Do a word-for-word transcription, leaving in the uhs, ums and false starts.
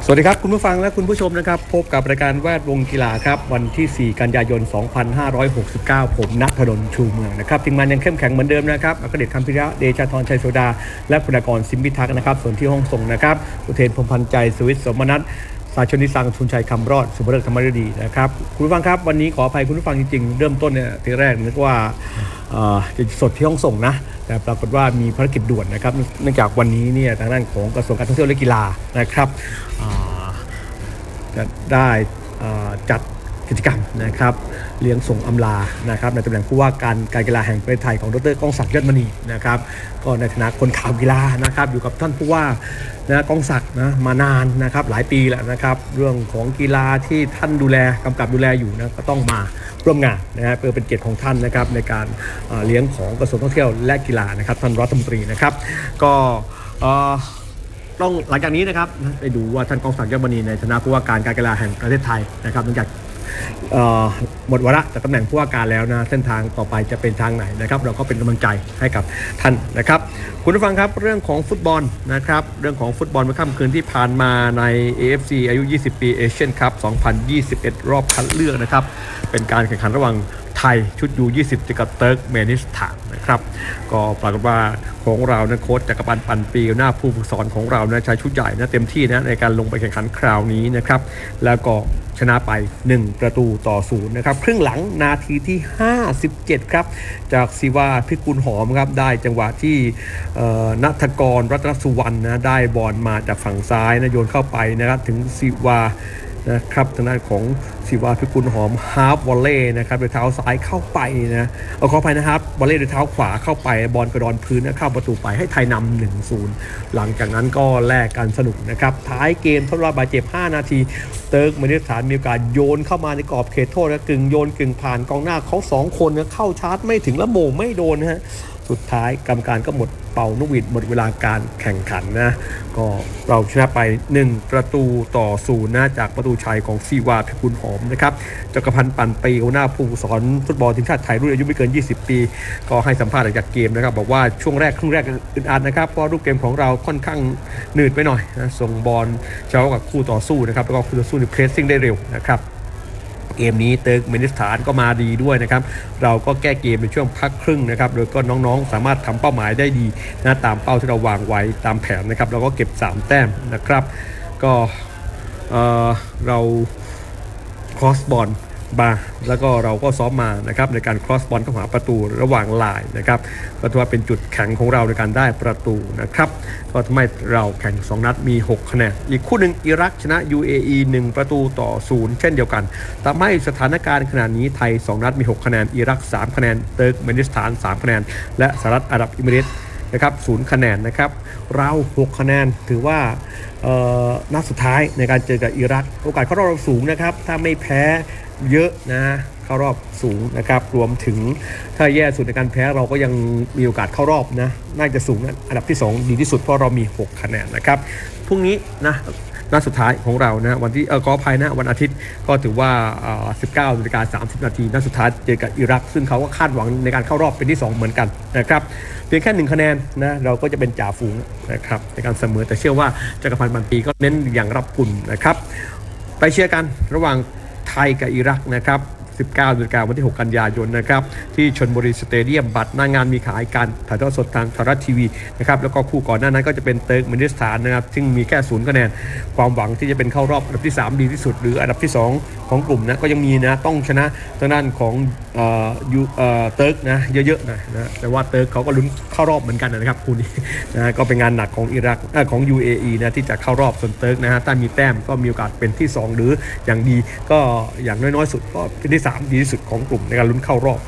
สวัสดีครับคุณผู้ฟังและคุณผู้ชมนะครับพบกับรายการแวดวงกีฬาครับวันที่สี่กันยายนสองพันห้าร้อยหกสิบเก้าผมณถนนชูเมืองนะครับทีมงานยังเข้มแข็งเหมือนเดิมนะครับอัครเดชคำพิระเดชาธรชัยโสดาและคุณากรสิมพิทักษ์นะครับส่วนที่ห้องส่งนะครับอุเทนพรหมพันธ์ใจสวิทย์สมนัสสาชนิสังทุนชัยคำรอดสุภเริศธรรมฤดีนะครับคุณผู้ฟังครับวันนี้ขออภัยคุณผู้ฟังจริงๆเริ่มต้นเนี่ยทีแรกนึกว่าจะสดที่ห้องส่งนะแต่ปรากฏว่ามีภารกิจด่วนนะครับเนื่องจากวันนี้เนี่ยทางด้านของกระทรวงการท่องเที่ยวและกีฬานะครับจะได้จัดกิจกรรมนะครับเลี้ยงส่งอำลานะครับในตำแหน่งผู้ว่าการการกีฬาแห่งประเทศไทยของดร.ก้องศักดิ์ยอดมณีนะครับก็ในฐานะคนข่าวกีฬานะครับอยู่กับท่านผู้ว่านะก้องศักดิ์นะมานานนะครับหลายปีแล้วนะครับเรื่องของกีฬาที่ท่านดูแลกำกับดูแลอยู่นะก็ต้องมาร่วมงานนะฮะเพื่อเป็นเกียรติของท่านนะครับในการเลี้ยงของกระทรวงท่องเที่ยวและกีฬานะครับท่านรัฐมนตรีนะครับก็ต้องหลังจากนี้นะครับไปดูว่าท่านก้องศักดิ์ยอดมณีในฐานะผู้ว่าการการกีฬาแห่งประเทศไทยนะครับหลังจากหมดวาระจากตำแหน่งผู้ว่าการแล้วนะเส้นทางต่อไปจะเป็นทางไหนนะครับเราก็เป็นกำลังใจให้กับท่านนะครับคุณผู้ฟังครับเรื่องของฟุตบอลนะครับเรื่องของฟุตบอลเมื่อค่ำคืนที่ผ่านมาใน เอ เอฟ ซี อายุยี่สิบปีเอเชียนคัพสองพันยี่สิบเอ็ดรอบคัดเลือกนะครับเป็นการแข่งขันระหว่างไทยชุด ยู ยี่สิบ เจอกับเติร์กเมนิสถานนะครับก็ปรากฏว่าของเรานะโค้ชจักรพันธ์ปันปีหน้าผู้ฝึกสอนของเรานะใช้ชุดใหญ่นะเต็มที่นะในการลงไปแข่งขันคราวนี้นะครับแล้วก็ชนะไปหนึ่งประตูต่อศูนย์นะครับครึ่งหลังนาทีที่ห้าสิบเจ็ดครับจากศิวาพิกุลหอมครับได้จังหวะที่ณัฐกรรัตนสุวรรณนะได้บอลมาจากฝั่งซ้ายนะโยนเข้าไปนะครับถึงศิวานะครับทางด้านของศิวาพิกุลหอมฮาร์ฟวอลเล่นะครับโดยเท้าซ้ายเข้าไปนะเอาเข้าไปนะครับวอลเล่โดยเท้าขวาเข้าไปบอลกระดอนพื้นนะเข้าประตูไปให้ไทยนำ หนึ่งศูนย์ หลังจากนั้นก็แลกกันสนุกนะครับท้ายเกมทดลองบาดเจ็บห้านาทีเติร์กเมนิสถานมีโอกาสโยนเข้ามาในกรอบเขตโทษและกึ่งโยนกึ่งผ่านกองหน้าเขาสองคนนะเข้าชาร์จไม่ถึงและโมงไม่โดนนะฮะสุดท้ายกรรมการก็หมดเป่านกหวีดหมดเวลาการแข่งขันนะก็เราชนะไปหนึ่งประตูต่อศูนย์นะจากประตูชัยของศิวาพิกุลหอมนะครับจักรพันธ์ปันปีหัวหน้าผู้สอนฟุตบอลทีมชาติไทยรุ่นอายุไม่เกินยี่สิบปีก็ให้สัมภาษณ์หลังจากเกมนะครับบอกว่าช่วงแรกครึ่งแรกอึดอัดนะครับเพราะรูปเกมของเราค่อนข้างหนืดไปหน่อยนะส่งบอลเช้ากับคู่ต่อสู้นะครับแล้วก็คู่ต่อสู้ในเพรสซิ่งได้เร็วนะครับเกมนี้เติร์กเมนิสถานก็มาดีด้วยนะครับเราก็แก้เกมในช่วงพักครึ่งนะครับโดยก็น้องๆสามารถทำเป้าหมายได้ดีนะตามเป้าที่เราวางไว้ตามแผนนะครับเราก็เก็บสามแต้มนะครับก็เอ่อเราครอสบอลมาแล้วก็เราก็ซ้อมมานะครับในการครอสบอลเข้าหาประตูระหว่างลายนะครับก็ถือว่าเป็นจุดแข็งของเราในการได้ประตูนะครับก็ทำให้เราแข่งสองนัดมีหกคะแนนอีกคู่หนึ่งอิรักชนะ ยู เอ อี หนึ่งประตูต่อศูนย์เช่นเดียวกันทำให้สถานการณ์ขณะนี้ไทยสองนัดมีหกคะแนนอิรักสามคะแนนเติร์กเมนิสถานสามคะแนนและสหรัฐอาหรับเอมิเรตส์นะครับศูนย์คะแนนนะครับเราหกคะแนนถือว่านัดสุดท้ายในการเจอกับอิรักโอกาสเข้ารอบเราสูงนะครับถ้าไม่แพ้เยอะนะเข้ารอบสูงนะครับรวมถึงถ้าแย่สุดในการแพ้เราก็ยังมีโอกาสเข้ารอบนะน่าจะสูงนะอันดับที่สองดีที่สุดเพราะเรามีหกคะแนนนะครับพรุ่งนี้นะนัดสุดท้ายของเรานะวันที่เออขออภัยนะวันอาทิตย์ก็ถือว่าสิบเก้านาฬิกาสามสิบนาทีนัดสุดท้ายเจอกับอิรักซึ่งเขาก็คาดหวังในการเข้ารอบเป็นที่สองเหมือนกันนะครับเพียงแค่หนึ่งคะแนนนะเราก็จะเป็นจ่าฝูงนะครับในการเสมอแต่เชื่อว่าจักรพันธ์ปันปีก็เน้นอย่างรับกุ่นนะครับไปเชียร์กันระหว่างไทยกับอิรักนะครับสิบเก้านาฬิกาวันที่หกกันยายนนะครับที่ชลบุรีสเตเดียมบัตรหน้างานมีขายการถ่ายทอดสดทางไทยรัฐทีวีนะครับแล้วก็คู่ก่อนหน้านั้นก็จะเป็นเติร์กเมนิสถานนะครับซึ่งมีแค่ศูนย์คะแนนความหวังที่จะเป็นเข้ารอบอันดับที่สามดีที่สุดหรืออันดับที่สองของกลุ่มนะก็ยังมีนะต้องชนะทางด้านของเอ่อยูเอ่อเติร์กนะเยอะๆนะนะแต่ว่าเติร์กเขาก็ลุ้นเข้ารอบเหมือนกันนะครับคู่นี้นะก็เป็นงานหนักของอิรักเอ่อของ ยู เอ อี นะที่จะเข้ารอบส่วนเติร์กนะฮะถ้ามีแต้มก็มีโอกาสเป็นที่สองหรืออย่างดีก็อย่างน้อยๆสุดก็เป็นที่สามดีที่สุดของกลุ่มในการลุ้นเข้ารอบ